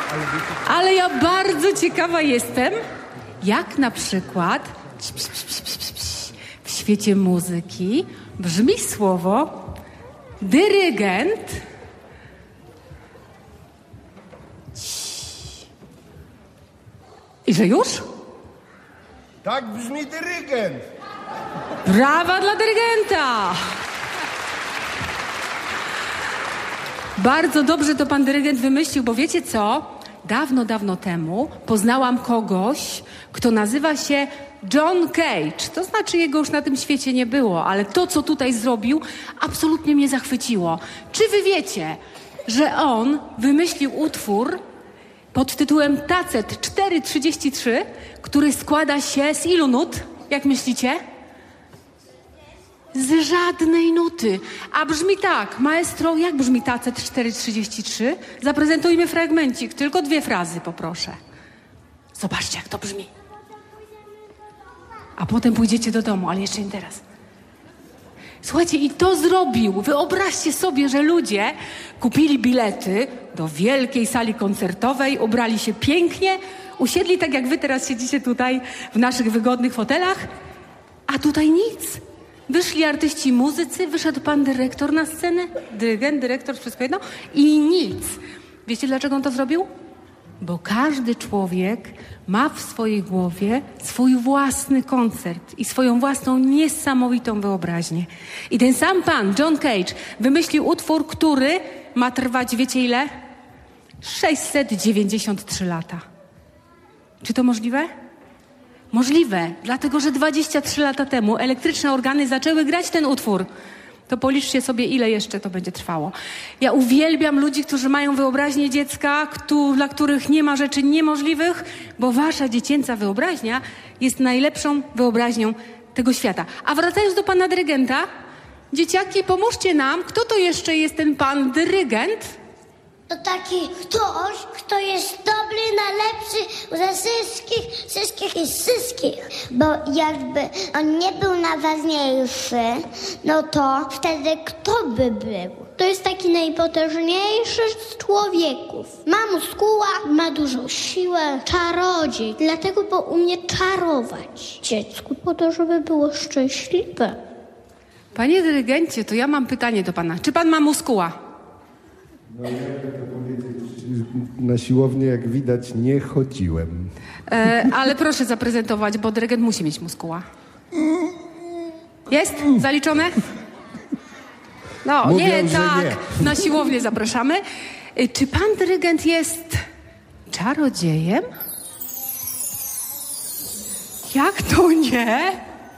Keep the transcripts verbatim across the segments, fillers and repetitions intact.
Ale ja bardzo ciekawa jestem, jak na przykład w świecie muzyki brzmi słowo dyrygent. I że już? Tak brzmi dyrygent. Brawa dla dyrygenta! Bardzo dobrze to pan dyrygent wymyślił, bo wiecie co? Dawno, dawno temu poznałam kogoś, kto nazywa się John Cage. To znaczy, jego już na tym świecie nie było, ale to, co tutaj zrobił, absolutnie mnie zachwyciło. Czy wy wiecie, że on wymyślił utwór pod tytułem Tacet cztery trzydzieści trzy, który składa się z ilu nut? Jak myślicie? Z żadnej nuty. A brzmi tak, maestro, jak brzmi Tacet cztery trzydzieści trzy? Zaprezentujmy fragmencik, tylko dwie frazy poproszę. Zobaczcie, jak to brzmi. A potem pójdziecie do domu, ale jeszcze nie teraz. Słuchajcie, i to zrobił. Wyobraźcie sobie, że ludzie kupili bilety do wielkiej sali koncertowej, ubrali się pięknie, usiedli tak jak wy teraz siedzicie tutaj w naszych wygodnych fotelach, a tutaj nic. Wyszli artyści muzycy, wyszedł pan dyrektor na scenę, dyrygent, dyrektor, wszystko jedno i nic. Wiecie, dlaczego on to zrobił? Bo każdy człowiek ma w swojej głowie swój własny koncert i swoją własną niesamowitą wyobraźnię. I ten sam pan, John Cage, wymyślił utwór, który ma trwać, wiecie ile? sześćset dziewięćdziesiąt trzy lata. Czy to możliwe? Możliwe, dlatego że dwadzieścia trzy lata temu elektryczne organy zaczęły grać ten utwór. To policzcie sobie, ile jeszcze to będzie trwało. Ja uwielbiam ludzi, którzy mają wyobraźnię dziecka, któ- dla których nie ma rzeczy niemożliwych, bo wasza dziecięca wyobraźnia jest najlepszą wyobraźnią tego świata. A wracając do pana dyrygenta, dzieciaki, pomóżcie nam, kto to jeszcze jest ten pan dyrygent? To taki ktoś, kto jest dobry, najlepszy ze wszystkich, wszystkich i wszystkich. Bo jakby on nie był najważniejszy, no to wtedy kto by był? To jest taki najpotężniejszy z człowieków. Ma muskuła, ma dużą siłę, czarodziej. Dlatego bo umie czarować dziecku, po to, żeby było szczęśliwe. Panie dyrygencie, to ja mam pytanie do pana. Czy pan ma muskuła? No jakby to powiedzieć, na siłownię jak widać nie chodziłem. E, ale proszę zaprezentować, bo dyrygent musi mieć muskuła. Jest? Zaliczone? No, Mówiąc, nie, że tak. nie. Na siłownię zapraszamy. E, czy pan dyrygent jest czarodziejem? Jak to nie?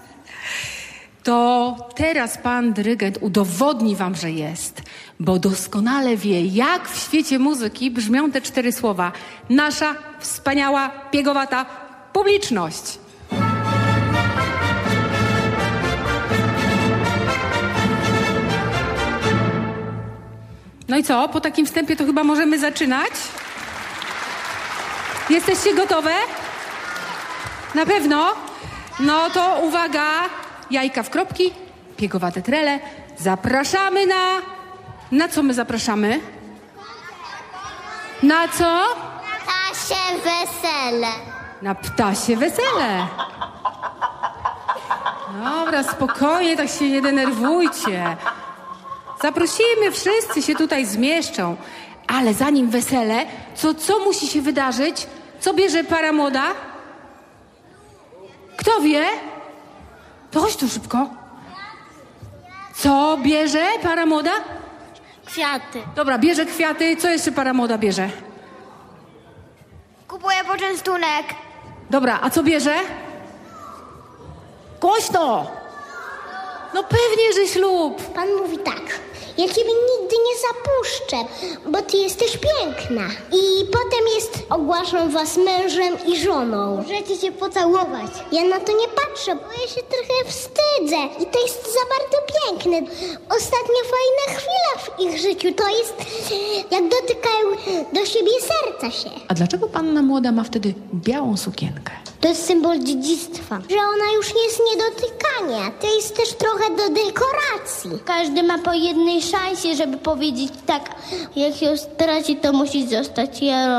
To teraz pan dyrygent udowodni wam, że jest, bo doskonale wie, jak w świecie muzyki brzmią te cztery słowa. Nasza wspaniała, piegowata publiczność. No i co? Po takim wstępie to chyba możemy zaczynać? Jesteście gotowe? Na pewno? No to uwaga, jajka w kropki, piegowate trele. Zapraszamy na... Na co my zapraszamy? Na co? Ptasie wesele. Na ptasie wesele. Dobra, spokojnie, tak się nie denerwujcie. Zaprosimy, wszyscy się tutaj zmieszczą. Ale zanim wesele, co, co musi się wydarzyć? Co bierze para młoda? Kto wie? To chodź tu szybko. Co bierze para młoda? Kwiaty. Dobra, bierze kwiaty. Co jeszcze para młoda bierze? Kupuję poczęstunek. Dobra, a co bierze? Głośno! No pewnie, że ślub. Pan mówi tak, ja ciebie nigdy nie zapuszczę, bo ty jesteś piękna. I potem jest, ogłaszam was mężem i żoną. Możecie się pocałować. Ja na to nie patrzę, bo ja się trochę wstydzę. I to jest za bardzo piękne. Ostatnia fajna chwila w ich życiu to jest, jak dotykają do siebie serca się. A dlaczego panna młoda ma wtedy białą sukienkę? To jest symbol dziedzictwa, że ona już nie jest nie do dotykania. To jest też trochę do dekoracji. Każdy ma po jednej szansie, żeby powiedzieć tak, jak ją straci, to musi zostać Jaro.